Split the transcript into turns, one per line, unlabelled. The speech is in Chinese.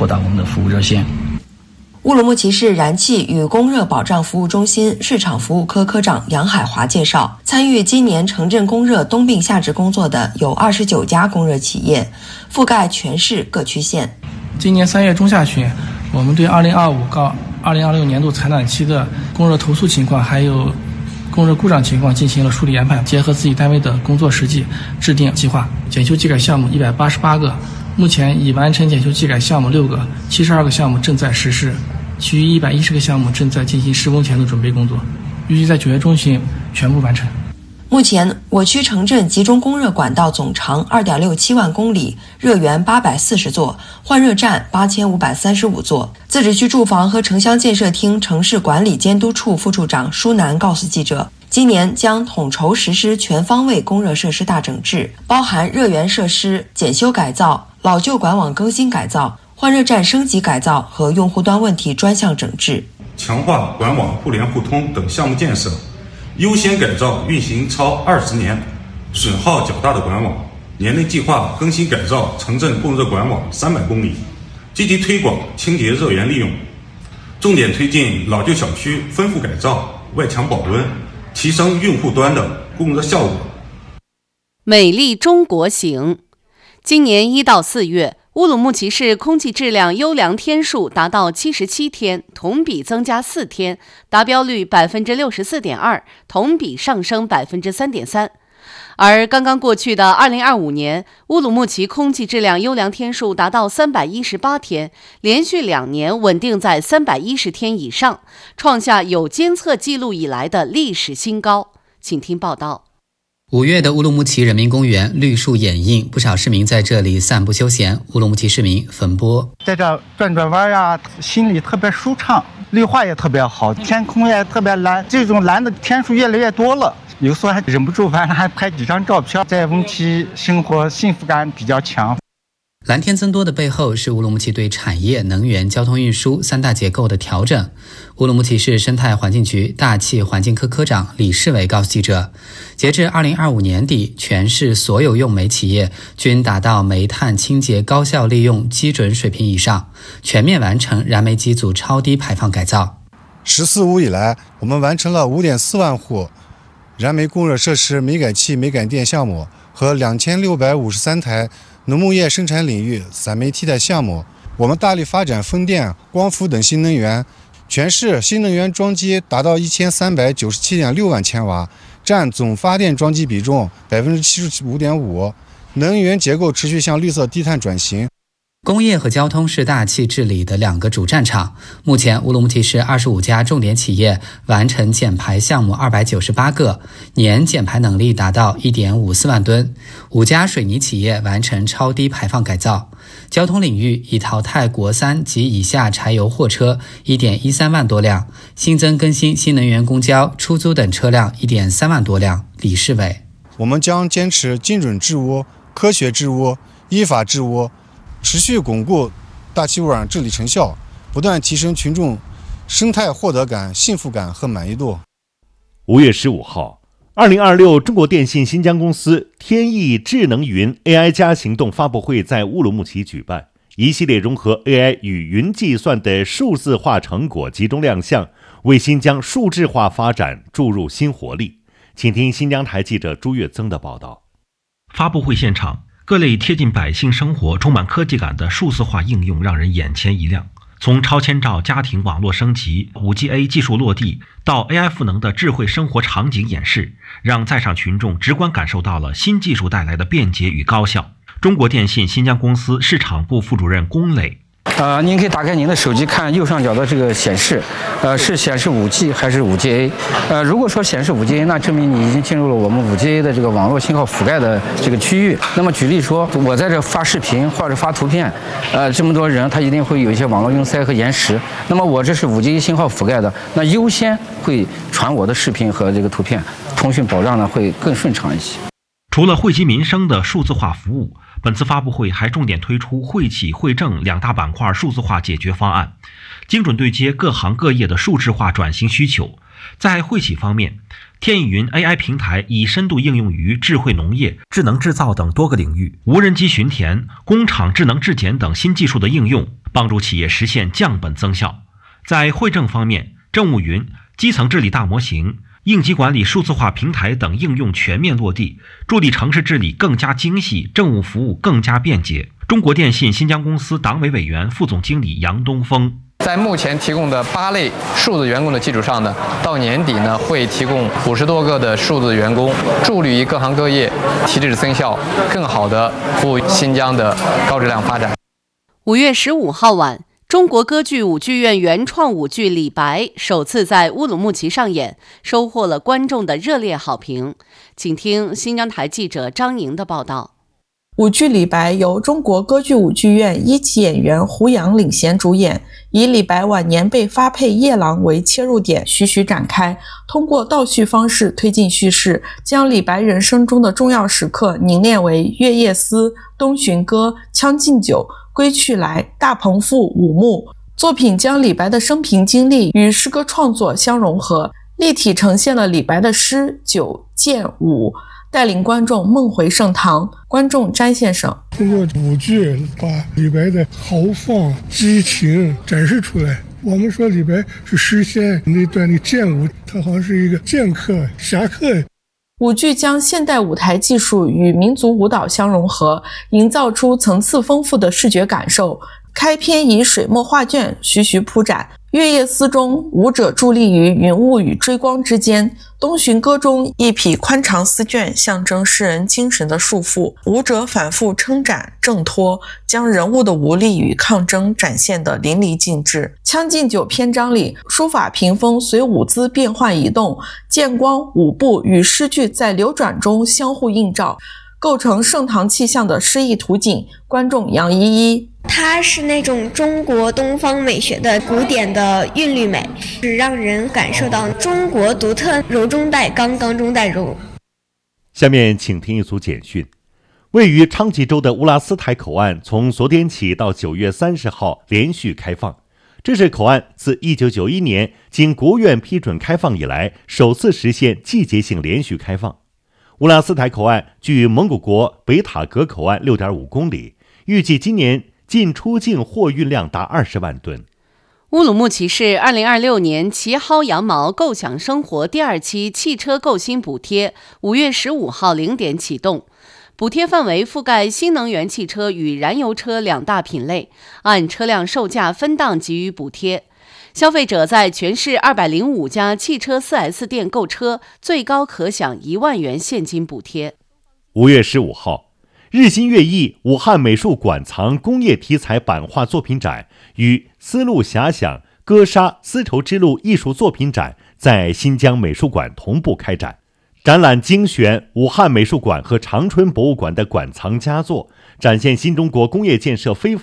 拨打我们的服务热线。
乌鲁木齐市燃气与供热保障服务中心市场服务科科长杨海华介绍，参与今年城镇供热冬病夏治工作的有29家供热企业，覆盖全市各区县。
今年3月中下旬，我们对2025到2026年度采暖期的供热投诉情况还有供热故障情况进行了梳理研判，结合自己单位的工作实际制定计划，检修技改项目188个，目前已完成检修技改项目6个，72个项目正在实施，其余110个项目正在进行施工前的准备工作，预计在9月中旬全部完成。
目前，我区城镇集中供热管道总长2.67万公里，热源840座，换热站8535座。自治区住房和城乡建设厅城市管理监督处副处长舒楠告诉记者，今年将统筹实施全方位供热设施大整治，包含热源设施检修改造、老旧管网更新改造、换热站升级改造和用户端问题专项整治，
强化管网互联互通等项目建设，优先改造运行超20年、损耗较大的管网，年内计划更新改造城镇供热管网300公里，积极推广清洁热源利用，重点推进老旧小区分户改造、外墙保温，提升用户端的供热效果。
美丽中国行，今年1到4月，乌鲁木齐市空气质量优良天数达到77天，同比增加4天，达标率64.2%，同比上升3.3%。而刚刚过去的2025年，乌鲁木齐空气质量优良天数达到318天，连续2年稳定在310天以上，创下有监测记录以来的历史新高。请听报道。
5月的乌鲁木齐人民公园绿树掩映，不少市民在这里散步休闲。乌鲁木齐市民冯波
在这转转弯呀，心里特别舒畅，绿化也特别好，天空也特别蓝，这种蓝的天数越来越多了，有时候还忍不住还拍几张照片，在乌鲁木齐生活幸福感比较强。
蓝天增多的背后是乌鲁木齐对产业、能源、交通运输3大结构的调整。乌鲁木齐市生态环境局大气环境科科长李世伟告诉记者，截至2025年底，全市所有用煤企业均达到煤炭清洁高效利用基准水平以上，全面完成燃煤机组超低排放改造。
14五以来，我们完成了5.4万户燃煤供热设施煤改气、煤改电项目和2653台农牧业生产领域散煤替代项目。我们大力发展风电、光伏等新能源，全市新能源装机达到1397.6万千瓦，占总发电装机比重75.5%，能源结构持续向绿色低碳转型。
工业和交通是大气治理的2个主战场。目前，乌鲁木齐市25家重点企业完成减排项目298个，年减排能力达到1.54万吨；5家水泥企业完成超低排放改造。交通领域已淘汰国3及以下柴油货车1.13万多辆，新增更新新能源公交、出租等车辆1.3万多辆。李世伟，
我们将坚持精准治污、科学治污、依法治污，持续巩固大气污染治理成效，不断提升群众生态获得感、幸福感和满意度。
5月15号，2026中国电信新疆公司天翼智能云 AI 加行动发布会在乌鲁木齐举办，一系列融合 AI 与云计算的数字化成果集中亮相，为新疆数字化发展注入新活力。请听新疆台记者朱月增的报道。
发布会现场，各类贴近百姓生活、充满科技感的数字化应用让人眼前一亮。从超千兆家庭网络升级、5G-A 技术落地，到 AI 赋能的智慧生活场景演示，让在场群众直观感受到了新技术带来的便捷与高效。中国电信新疆公司市场部副主任龚磊。
您可以打开您的手机看右上角的这个显示，是显示 5G 还是 5G-A？如果说显示 5G-A， 那证明你已经进入了我们 5G-A 的这个网络信号覆盖的这个区域。那么举例说，我在这发视频或者发图片，这么多人，他一定会有一些网络拥塞和延时。那么我这是 5G-A 信号覆盖的，那优先会传我的视频和这个图片，通讯保障呢会更顺畅一些。
除了惠及民生的数字化服务，本次发布会还重点推出惠企惠政2大板块数字化解决方案，精准对接各行各业的数字化转型需求。在惠企方面，天翼云 AI 平台已深度应用于智慧农业、智能制造等多个领域，无人机巡田、工厂智能质检等新技术的应用， 帮助企业实现降本增效。在会政方面，政务云、基层治理大模型、应急管理数字化平台等应用全面落地，助力城市治理更加精细，政务服务更加便捷。中国电信新疆公司党委委员、副总经理杨东峰。
在目前提供的8类数字员工的基础上呢，到年底呢会提供50多个的数字员工，助力于各行各业提质增效，更好的服务新疆的高质量发展。
5月15号晚，中国歌剧舞剧院原创舞剧《李白》首次在乌鲁木齐上演，收获了观众的热烈好评。请听新疆台记者张莹的报道。
舞剧《李白》由中国歌剧舞剧院1级演员胡杨领衔主演，以李白晚年被发配夜郎为切入点，徐徐展开，通过倒叙方式推进叙事，将李白人生中的重要时刻凝练为《月夜思》《东巡歌》《将进酒》《归去来》《大鹏赋》5幕。作品将李白的生平经历与诗歌创作相融合，立体呈现了李白的诗、酒、剑、舞，带领观众梦回盛唐。观众詹先生：
通过舞剧把李白的豪放激情展示出来。我们说李白是诗仙，那段的剑舞他好像是一个剑客侠客。
舞剧将现代舞台技术与民族舞蹈相融合，营造出层次丰富的视觉感受。开篇以水墨画卷徐徐铺展，月夜思中舞者伫立于云雾与追光之间，东巡歌中一匹宽长丝卷象征诗人精神的束缚，舞者反复撑展挣脱，将人物的无力与抗争展现得淋漓尽致。将进酒篇章里，书法屏风随舞姿变换移动，剑光舞步与诗句在流转中相互映照，构成盛唐气象的诗意图景。观众杨依依：
它是那种中国东方美学的古典的韵律美，是让人感受到中国独特柔中带刚，刚中带柔。
下面请听一组简讯。位于昌吉州的乌拉斯台口岸从昨天起到9月30号连续开放，这是口岸自1991年经国务院批准开放以来首次实现季节性连续开放。乌拉斯台口岸距蒙古国北塔格口岸 6.5 公里，预计今年进出境货运量达20万吨。
乌鲁木齐市2026年齐薅羊毛构想生活第2期汽车购新补贴5月15号0点启动，补贴范围覆盖新能源汽车与燃油车2大品类，按车辆售价分档给予补贴。消费者在全市205家汽车 4S 店购车，最高可享1万元现金补贴。
5月15号，日新月异武汉美术馆藏工业题材版画作品展与丝路遐想、歌沙丝绸之路艺术作品展在新疆美术馆同步开展。展览精选武汉美术馆和长春博物馆的馆藏佳作，展现新中国工业建设飞